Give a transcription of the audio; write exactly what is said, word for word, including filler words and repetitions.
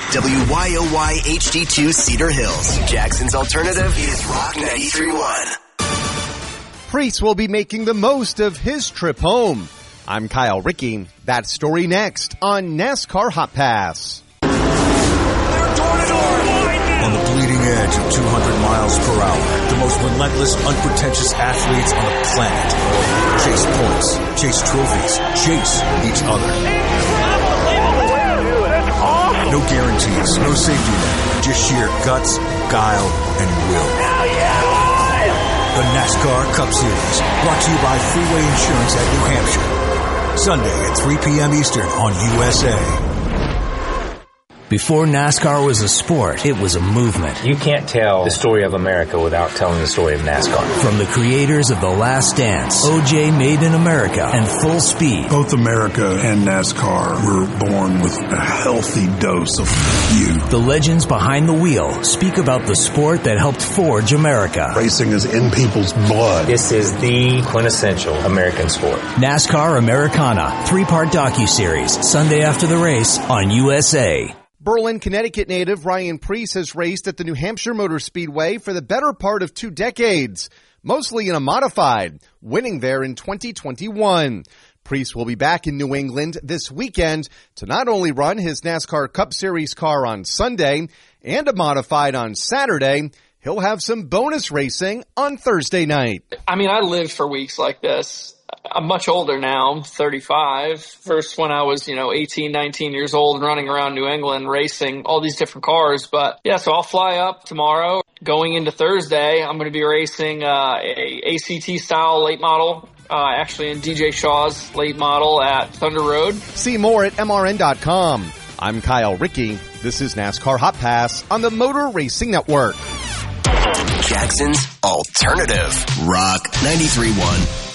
W Y O Y H D two Cedar Hills. Jackson's alternative is Rock ninety-three point one. Priest will be making the most of his trip home. I'm Kyle Rickey. That story next on NASCAR Hot Pass. On the bleeding edge of two hundred miles per hour, the most relentless, unpretentious athletes on the planet chase points, chase trophies, chase each other. No guarantees, no safety net, just sheer guts, guile, and will. The NASCAR Cup Series, brought to you by Freeway Insurance at New Hampshire. Sunday at three p.m. Eastern on U S A. Before NASCAR was a sport, it was a movement. You can't tell the story of America without telling the story of NASCAR. From the creators of The Last Dance, O J Made in America, and Full Speed. Both America and NASCAR were born with a healthy dose of youth. The legends behind the wheel speak about the sport that helped forge America. Racing is in people's blood. This is the quintessential American sport. NASCAR Americana, three-part docuseries, Sunday after the race on U S A. Berlin, Connecticut native Ryan Preece has raced at the New Hampshire Motor Speedway for the better part of two decades, mostly in a modified, winning there in twenty twenty-one. Preece will be back in New England this weekend to not only run his NASCAR Cup Series car on Sunday and a modified on Saturday, he'll have some bonus racing on Thursday night. I mean, I lived for weeks like this. I'm much older now. I'm thirty-five. First when I was, you know, eighteen, nineteen years old and running around New England racing all these different cars. But yeah, so I'll fly up tomorrow. Going into Thursday, I'm going to be racing uh, a A C T style late model, uh, actually in D J Shaw's late model at Thunder Road. See more at M R N dot com. I'm Kyle Rickey. This is NASCAR Hot Pass on the Motor Racing Network. Jackson's alternative. Rock ninety-three point one.